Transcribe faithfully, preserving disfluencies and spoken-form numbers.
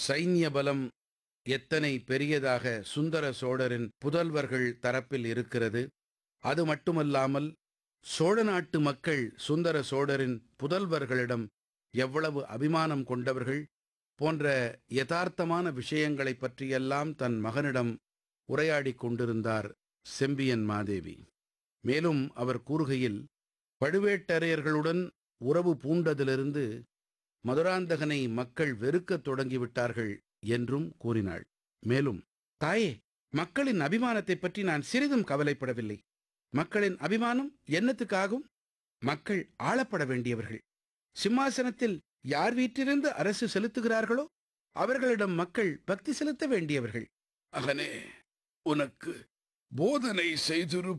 சைன்ய பலம் எத்தனை பெரியதாக சுந்தர சோழரின் புதல்வர்கள் தரப்பில் இருக்கிறது. அது மட்டுமல்லாமல் சோழ நாட்டு மக்கள் சுந்தர சோழரின் புதல்வர்களிடம் எவ்வளவு அபிமானம் கொண்டவர்கள் போன்ற யதார்த்தமான விஷயங்களைப் பற்றியெல்லாம் தன் மகனிடம் உரையாடிக் கொண்டிருந்தார் செம்பியன் மாதேவி. மேலும் அவர் கூறுகையில், பழுவேட்டரையர்களுடன் உறவு பூண்டதிலிருந்து மதுராந்தகனை மக்கள் வெறுக்கத் தொடங்கிவிட்டார்கள் என்றும் கூறினாள். மேலும், தாயே, மக்களின் அபிமானத்தைப் பற்றி நான் சிறிதும் கவலைப்படவில்லை. மக்களின் அபிமானம் என்னத்துக்காகும்? மக்கள் ஆளப்பட வேண்டியவர்கள். சிம்மாசனத்தில் யார் வீற்றிருந்து அரசு செலுத்துகிறார்களோ அவர்களிடம் மக்கள் பக்தி செலுத்த வேண்டியவர்கள். மகனே, உனக்கு போதனை செய்திருப்ப